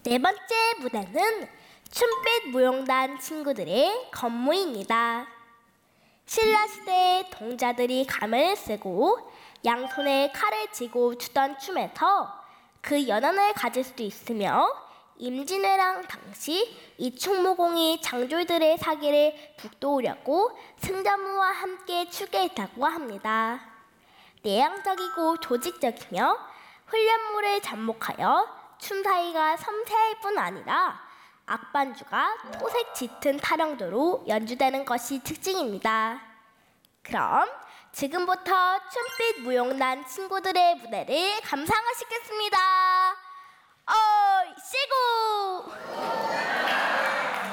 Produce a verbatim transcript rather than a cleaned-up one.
네 번째 무대는 춤빛 무용단 친구들의 건무입니다. 신라시대의 동자들이 가면을 쓰고 양손에 칼을 쥐고 추던 춤에서 그 연안을 가질 수도 있으며 임진왜란 당시 이 충무공이 장졸들의 사기를 북돋우려고 승자무와 함께 추계했다고 합니다. 내향적이고 조직적이며 훈련물을 접목하여 춤사위가 섬세할 뿐 아니라 악반주가 토색 짙은 타령도로 연주되는 것이 특징입니다. 그럼 지금부터 춤빛 무용단 친구들의 무대를 감상하시겠습니다. 어이, 시고!